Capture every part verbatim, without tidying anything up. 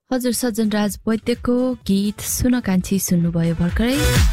हजुर सज्जनराज वैद्यको गीत सुन कान्छी सुन्नुभयो भर्खरै।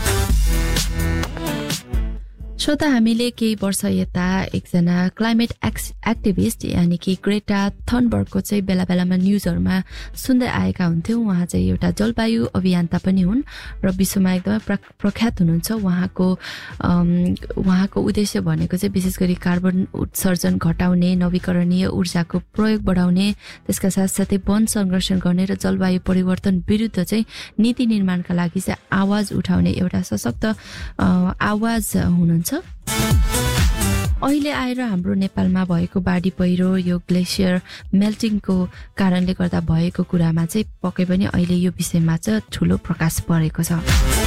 श्रोता हामीले केही वर्ष यता एकजना क्लाइमेट एक्टिभिस्ट यानि कि ग्रेटा थनबर्गको चाहिँ बेला बेलामा न्युजहरूमा सुन्दै आएका हुन्थ्यौँ। उहाँ चाहिँ एउटा जलवायु अभियन्ता पनि हुन् र विश्वमा एकदमै प्रख्यात हुनुहुन्छ। उहाँको उहाँको उद्देश्य भनेको चाहिँ विशेष गरी कार्बन उत्सर्जन घटाउने, नवीकरणीय ऊर्जाको प्रयोग बढाउने, त्यसका साथसाथै वन संरक्षण गर्ने र जलवायु परिवर्तन विरुद्ध चाहिँ नीति निर्माणका लागि चाहिँ आवाज उठाउने एउटा सशक्त आवाज हुनुहुन्छ। अहिले आएर हाम्रो नेपालमा भएको बाढी पहिरो, यो ग्लेसियर मेल्टिङको कारणले गर्दा भएको कुरामा चाहिँ पक्कै पनि अहिले यो विषयमा चाहिँ ठुलो प्रकाश परेको छ।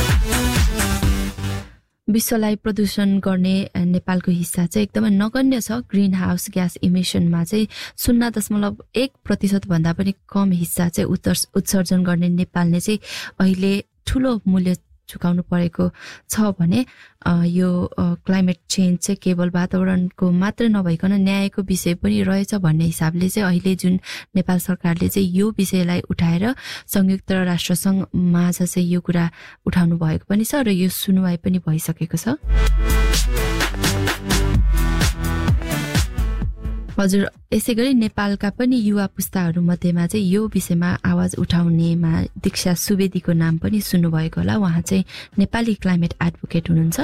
विश्वलाई प्रदूषण गर्ने नेपालको हिस्सा चाहिँ एकदमै नगण्य छ। ग्रिन हाउस ग्यास इमिसनमा चाहिँ शून्य दशमलव एक प्रतिशत भन्दा पनि कम हिस्सा चाहिँ उत्सर्जन गर्ने नेपालले चाहिँ अहिले ठुलो मूल्य चुकाउनु परेको छ भने यो क्लाइमेट चेन्ज चाहिँ केवल वातावरणको मात्र नभइकन न्यायको विषय पनि रहेछ भन्ने हिसाबले चाहिँ अहिले जुन नेपाल सरकारले चाहिँ यो विषयलाई उठाएर संयुक्त राष्ट्रसङ्घ माझ चाहिँ यो कुरा उठाउनु भएको पनि छ र यो सुनुवाई पनि भइसकेको छ। हजुर यसै गरी नेपालका पनि युवा पुस्ताहरू मध्येमा चाहिँ यो विषयमा आवाज उठाउनेमा दीक्षा सुवेदीको नाम पनि सुन्नुभएको होला। उहाँ चाहिँ नेपाली क्लाइमेट एडभोकेट हुनुहुन्छ।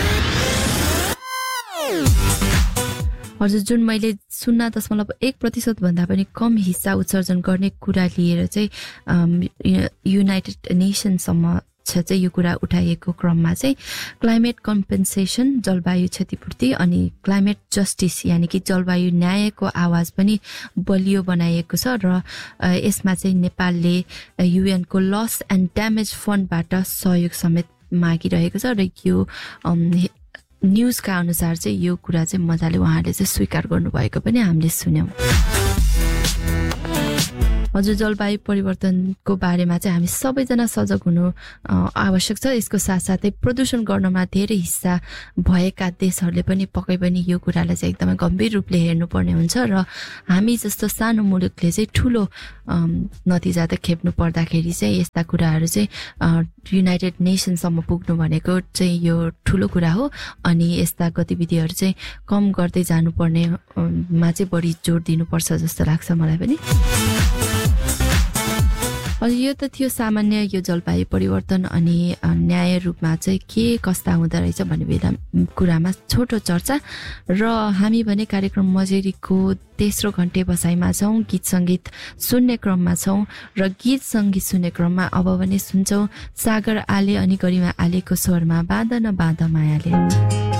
हजुर जुन मैले शून्य दशमलव एक प्रतिशत भन्दा पनि कम हिस्सा उत्सर्जन गर्ने कुरा लिएर चाहिँ युनाइटेड नेसनसम्म चाहिँ यो कुरा उठाइएको क्रममा चाहिँ क्लाइमेट कम्पेन्सेसन, जलवायु क्षतिपूर्ति अनि क्लाइमेट जस्टिस यानि कि जलवायु न्यायको आवाज पनि बलियो बनाइएको छ र यसमा चाहिँ नेपालले युएनको लस एन्ड ड्यामेज फन्डबाट सहयोग समेत मागिरहेको छ र यो न्युजका अनुसार चाहिँ यो कुरा चाहिँ मजाले उहाँले चाहिँ स्वीकार गर्नुभएको पनि हामीले सुन्यौँ। हजुर जलवायु परिवर्तनको बारेमा चाहिँ हामी सबैजना सजग हुनु आवश्यक छ। यसको साथसाथै प्रदूषण गर्नमा धेरै हिस्सा भएका देशहरूले पनि पक्कै पनि यो कुरालाई चाहिँ एकदमै गम्भीर रूपले हेर्नुपर्ने हुन्छ र हामी जस्तो सानो मुलुकले चाहिँ ठुलो नतिजा त खेप्नु पर्दाखेरि चाहिँ यस्ता कुराहरू चाहिँ युनाइटेड नेसनसम्म पुग्नु भनेको चाहिँ यो ठुलो कुरा हो अनि यस्ता गतिविधिहरू चाहिँ कम गर्दै जानुपर्नेमा चाहिँ बढी जोड दिनुपर्छ जस्तो लाग्छ मलाई पनि। हजुर यो त थियो सामान्य यो जलवायु परिवर्तन अनि न्याय रूपमा चाहिँ के कस्ता हुँदो रहेछ भन्ने बेला कुरामा छोटो चर्चा र हामी भने कार्यक्रम मजेरीको तेस्रो घन्टे बसाइमा छौँ। गीत सङ्गीत सुन्ने क्रममा छौँ र गीत सङ्गीत सुन्ने क्रममा अब भने सुन्छौँ सागर आले अनि गरिमा आलेको स्वरमा बाँध न बाँध मायाले।